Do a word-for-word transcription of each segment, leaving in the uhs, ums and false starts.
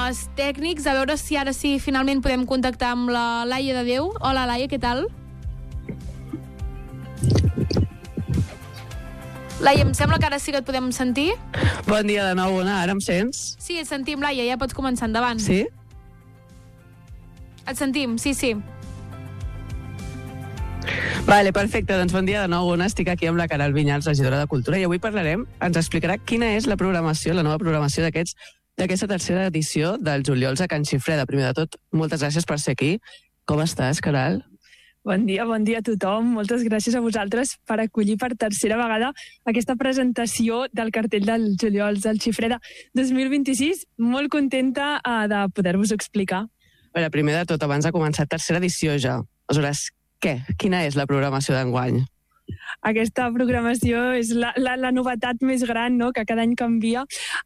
problemes tècnics, a veure si ara sí finalment podem contactar amb la Laia de Déu. Hola, Laia, què tal? Laia, em sembla que ara sí que et podem sentir. Bon dia de nou, Ona. Ara em sents? Sí, et sentim, Laia, ja pots començar endavant. Sí? Et sentim, sí, sí. Vale, perfecte. Doncs bon dia de nou, Ona. Estic aquí amb la Caral Vinyals, regidora de Cultura, i avui parlarem, ens explicarà quina és la programació, la nova programació d'aquests d'aquesta tercera edició del Juliols a Can Xifreda. Primer de tot, moltes gràcies per ser aquí. Com estàs, Caral? Bon dia, bon dia a tothom. Moltes gràcies a vosaltres per acollir per tercera vegada aquesta presentació del cartell del Juliols al Xifreda dos mil vint-i-sis. Molt contenta uh, de poder-vos explicar. A veure, primer de tot, abans de començar, tercera edició ja. Aleshores, què? Quina és la programació d'enguany? Aquesta programació és la, la, la novetat més gran, no?, que cada any canvia.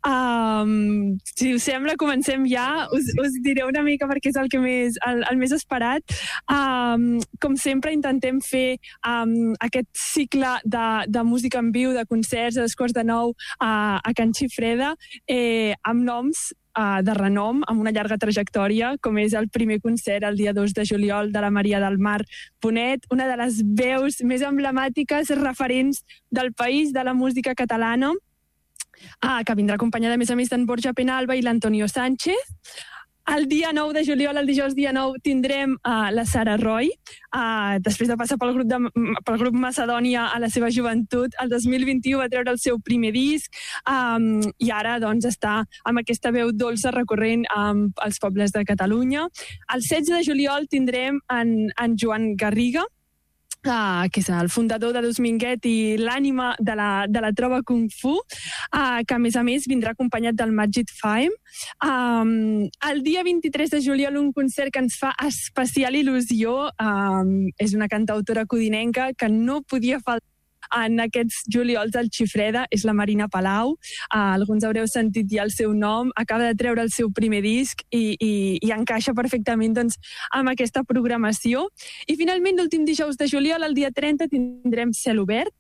Um, si us sembla, comencem ja. Us, us diré una mica perquè és el, que més, el, el més esperat. Um, com sempre, intentem fer um, aquest cicle de, de música en viu, de concerts a dos quarts de nou a, a Can Xifreda, eh, amb noms Uh, de renom, amb una llarga trajectòria, com és el primer concert el dia dos de juliol de la Maria del Mar Bonet, una de les veus més emblemàtiques, referents del país, de la música catalana, uh, que vindrà acompanyada, a més a més, d'en Borja Penalba i l'Antonio Sánchez. El dia nou de juliol, el dijous dia nou, tindrem uh, la Sara Roy, uh, després de passar pel grup, de, pel grup Macedònia a la seva joventut. El dos mil vint-i-u va treure el seu primer disc um, i ara doncs, està amb aquesta veu dolça recorrent um, als pobles de Catalunya. El setze de juliol tindrem en, en Joan Garriga, Uh, que és el fundador de Dos Minguet i l'ànima de la, de la trova Kung Fu, uh, que a més a més vindrà acompanyat del Majid Faem. Um, el dia vint-i-tres de juliol un concert que ens fa especial il·lusió, um, és una cantautora codinenca que no podia faltar en aquests juliols al Xifreda, és la Marina Palau. Uh, alguns haureu sentit ja el seu nom, acaba de treure el seu primer disc i, i, i encaixa perfectament doncs, amb aquesta programació. I finalment, l'últim dijous de juliol, el dia trenta, tindrem Cel Obert,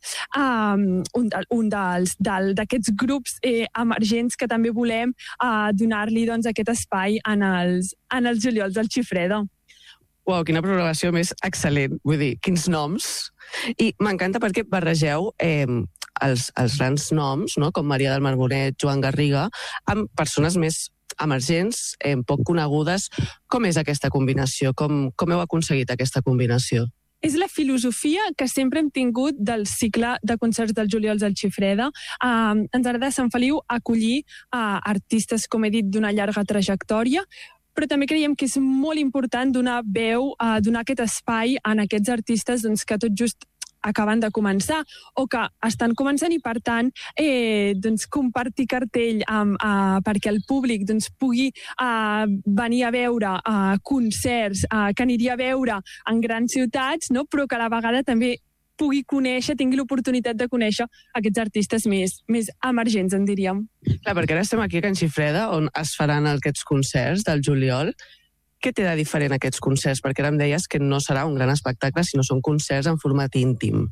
um, un, de, un dels d'aquests grups eh, emergents que també volem uh, donar-li doncs, aquest espai en els, en els juliols al Xifreda. Uau, quina programació més excel·lent. Vull dir, quins noms. I m'encanta perquè barregeu eh, els, els grans noms, no?, com Maria del Mar Bonet, Joan Garriga, amb persones més emergents, eh, poc conegudes. Com és aquesta combinació? Com, com heu aconseguit aquesta combinació? És la filosofia que sempre hem tingut del cicle de concerts del Juliols al Xifreda. Uh, ens agrada a Sant Feliu acollir uh, artistes, com he dit, d'una llarga trajectòria, però també creiem que és molt important donar veu, uh, donar aquest espai a aquests artistes doncs, que tot just acaben de començar o que estan començant i, per tant, eh, doncs, compartir cartell amb, uh, perquè el públic doncs, pugui uh, venir a veure uh, concerts uh, que aniria a veure en grans ciutats, no? Però que a la vegada també pugui conèixer, tingui l'oportunitat de conèixer aquests artistes més, més emergents, en diríem. Clar, perquè ara estem aquí a Can Xifreda, on es faran aquests concerts del juliol. Què té de diferent aquests concerts? Perquè ara em deies que no serà un gran espectacle, sinó són concerts en format íntim.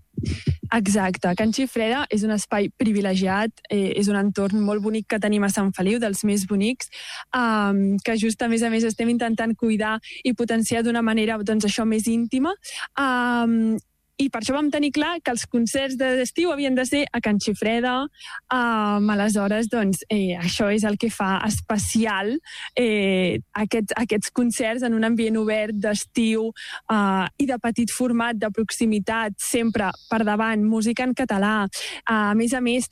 Exacte. Can Xifreda és un espai privilegiat, eh, és un entorn molt bonic que tenim a Sant Feliu, dels més bonics, um, que just a més a més estem intentant cuidar i potenciar d'una manera doncs, això més íntima. Um, I per això vam tenir clar que els concerts d'estiu havien de ser a Can Xifreda. Um, aleshores, doncs, eh, això és el que fa especial eh, aquests, aquests concerts en un ambient obert d'estiu uh, i de petit format, de proximitat, sempre per davant, música en català. Uh, a més a més,